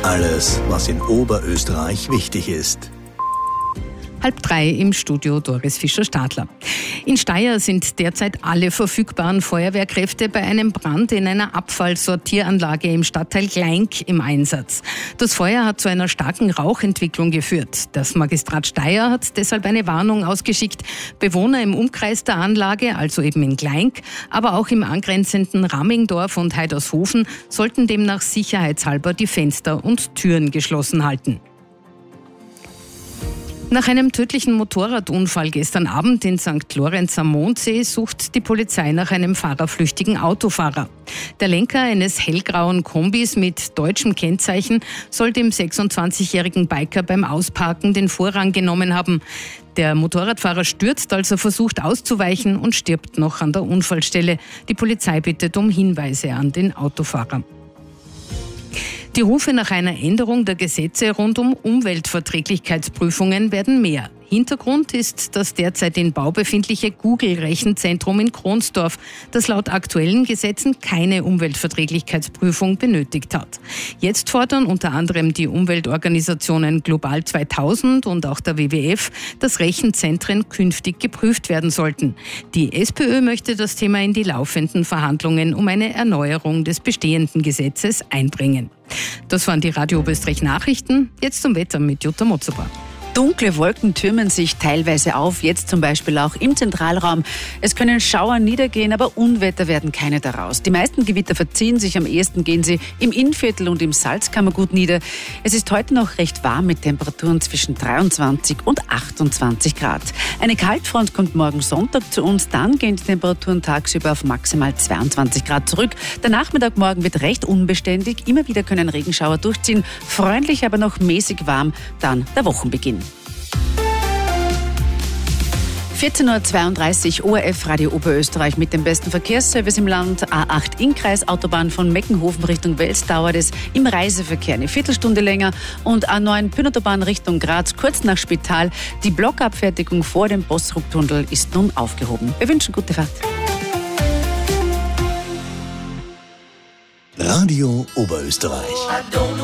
Alles, was in Oberösterreich wichtig ist. 2:30 im Studio Doris Fischer-Stadler. In Steyr sind derzeit alle verfügbaren Feuerwehrkräfte bei einem Brand in einer Abfallsortieranlage im Stadtteil Glaink im Einsatz. Das Feuer hat zu einer starken Rauchentwicklung geführt. Das Magistrat Steyr hat deshalb eine Warnung ausgeschickt. Bewohner im Umkreis der Anlage, also eben in Glaink, aber auch im angrenzenden Rammingdorf und Heidershofen, sollten demnach sicherheitshalber die Fenster und Türen geschlossen halten. Nach einem tödlichen Motorradunfall gestern Abend in St. Lorenz am Mondsee sucht die Polizei nach einem fahrerflüchtigen Autofahrer. Der Lenker eines hellgrauen Kombis mit deutschem Kennzeichen soll dem 26-jährigen Biker beim Ausparken den Vorrang genommen haben. Der Motorradfahrer stürzt, als er versucht auszuweichen und stirbt noch an der Unfallstelle. Die Polizei bittet um Hinweise an den Autofahrer. Die Rufe nach einer Änderung der Gesetze rund um Umweltverträglichkeitsprüfungen werden mehr. Hintergrund ist das derzeit in Bau befindliche Google-Rechenzentrum in Kronsdorf, das laut aktuellen Gesetzen keine Umweltverträglichkeitsprüfung benötigt hat. Jetzt fordern unter anderem die Umweltorganisationen Global 2000 und auch der WWF, dass Rechenzentren künftig geprüft werden sollten. Die SPÖ möchte das Thema in die laufenden Verhandlungen um eine Erneuerung des bestehenden Gesetzes einbringen. Das waren die Radio Oberösterreich Nachrichten. Jetzt zum Wetter mit Jutta Motzober. Dunkle Wolken türmen sich teilweise auf, jetzt zum Beispiel auch im Zentralraum. Es können Schauer niedergehen, aber Unwetter werden keine daraus. Die meisten Gewitter verziehen sich, am ehesten gehen sie im Innviertel und im Salzkammergut nieder. Es ist heute noch recht warm mit Temperaturen zwischen 23 und 28 Grad. Eine Kaltfront kommt morgen Sonntag zu uns, dann gehen die Temperaturen tagsüber auf maximal 22 Grad zurück. Der Nachmittag morgen wird recht unbeständig, immer wieder können Regenschauer durchziehen, freundlich, aber noch mäßig warm, dann der Wochenbeginn. 14.32 Uhr, ORF Radio Oberösterreich mit dem besten Verkehrsservice im Land. A8 Innkreis, Autobahn von Meckenhofen Richtung Wels dauert es im Reiseverkehr eine Viertelstunde länger und A9 Pynautobahn Richtung Graz kurz nach Spital. Die Blockabfertigung vor dem Bossrup-Tunnel ist nun aufgehoben. Wir wünschen gute Fahrt. Radio Oberösterreich.